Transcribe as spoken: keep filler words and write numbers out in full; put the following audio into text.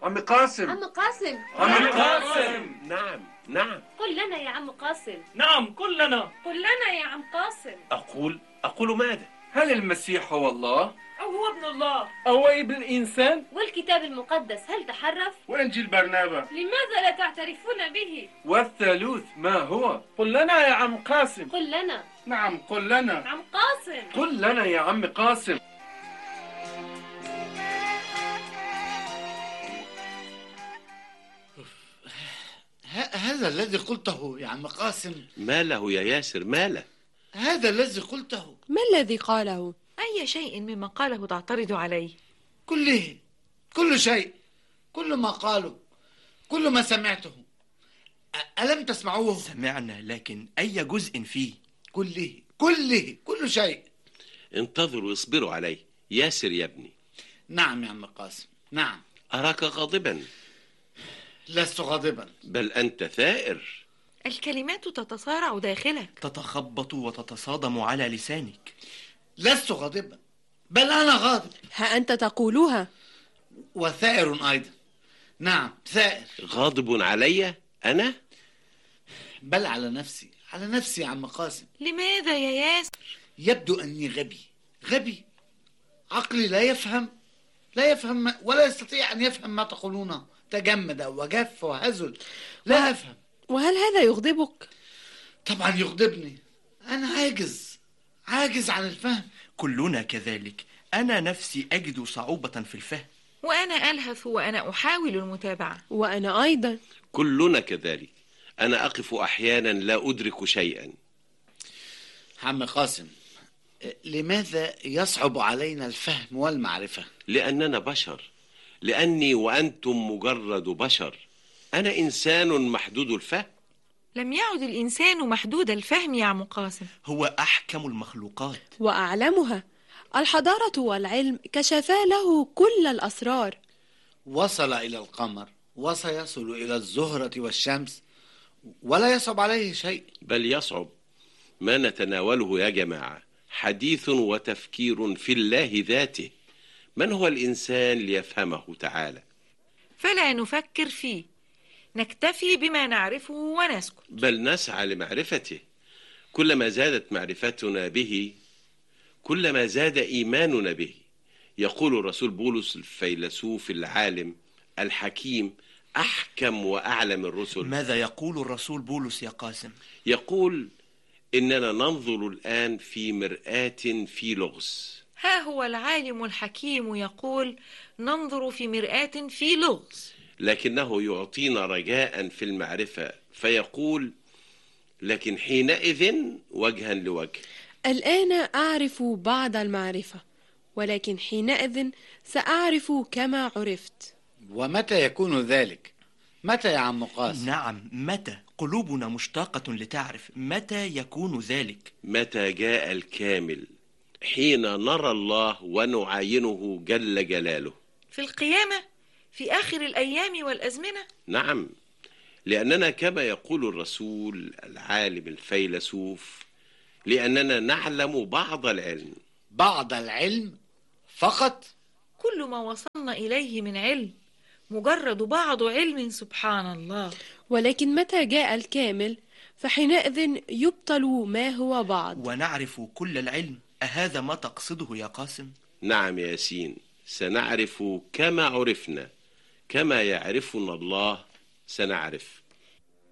عم قاسم. عم قاسم. عم قاسم. نعم نعم. قل لنا يا عم قاسم. نعم قل لنا. قل لنا يا عم قاسم. أقول أقول ماذا؟ هل المسيح هو الله؟ أو هو ابن الله؟ أو ابن الإنسان؟ والكتاب المقدس هل تحرف؟ وإنجيل برنابا لماذا لا تعترفون به؟ والثالوث ما هو؟ قل لنا يا عم قاسم. قل لنا. نعم قل لنا. عم قاسم. قل لنا يا عم قاسم. هذا الذي قلته يا عم قاسم. ما له يا ياسر؟ ما له؟ هذا الذي قلته. ما الذي قاله؟ أي شيء مما قاله تعترض عليه؟ كله، كل شيء، كل ما قاله، كل ما سمعته. ألم تسمعوه؟ سمعنا، لكن أي جزء فيه؟ كله كله كل شيء. انتظروا اصبروا عليه. ياسر يا ابني. نعم يا عم قاسم، نعم. أراك غاضبا. لست غاضبا، بل أنت ثائر. الكلمات تتصارع داخلك، تتخبط وتتصادم على لسانك. لست غاضبا، بل أنا غاضب. ها أنت تقولها. وثائر أيضا. نعم ثائر. غاضب علي أنا؟ بل على نفسي، على نفسي يا عم قاسم. لماذا يا ياسر؟ يبدو أني غبي، غبي. عقلي لا يفهم، لا يفهم ولا يستطيع أن يفهم ما تقولونه. تجمد وجف وهزل، لا و... أفهم. وهل هذا يغضبك؟ طبعا يغضبني. أنا عاجز، عاجز عن الفهم. كلنا كذلك. أنا نفسي أجد صعوبة في الفهم. وأنا ألهث وأنا أحاول المتابعة. وأنا أيضا. كلنا كذلك. أنا أقف أحيانا لا أدرك شيئا. عم قاسم، لماذا يصعب علينا الفهم والمعرفة؟ لأننا بشر، لأني وأنتم مجرد بشر. أنا إنسان محدود الفهم. لم يعد الإنسان محدود الفهم يا عم قاسم. هو أحكم المخلوقات وأعلمها. الحضارة والعلم كشفا له كل الأسرار. وصل إلى القمر وسيصل إلى الزهرة والشمس، ولا يصعب عليه شيء. بل يصعب. ما نتناوله يا جماعة حديث وتفكير في الله ذاته. من هو الإنسان ليفهمه تعالى؟ فلا نفكر فيه، نكتفي بما نعرفه ونسكت. بل نسعى لمعرفته. كلما زادت معرفتنا به كلما زاد إيماننا به. يقول الرسول بولس الفيلسوف العالم الحكيم أحكم وأعلم الرسل. ماذا يقول الرسول بولس يا قاسم؟ يقول إننا ننظر الآن في مرآة في لغز. ها هو العالم الحكيم يقول ننظر في مرآة في لغز، لكنه يعطينا رجاء في المعرفة فيقول لكن حينئذ وجها لوجه. الآن أعرف بعض المعرفة، ولكن حينئذ سأعرف كما عرفت. ومتى يكون ذلك؟ متى يا عم قاسم؟ نعم متى؟ قلوبنا مشتاقة لتعرف متى يكون ذلك. متى جاء الكامل، حين نرى الله ونعاينه جل جلاله. في القيامة، في آخر الأيام والأزمنة. نعم، لأننا كما يقول الرسول العالم الفيلسوف لأننا نعلم بعض العلم. بعض العلم فقط؟ كل ما وصلنا إليه من علم مجرد بعض علم، سبحان الله. ولكن متى جاء الكامل فحينئذ يبطل ما هو بعض ونعرف كل العلم. أهذا ما تقصده يا قاسم؟ نعم يا ياسين، سنعرف كما عرفنا، كما يعرفنا الله سنعرف.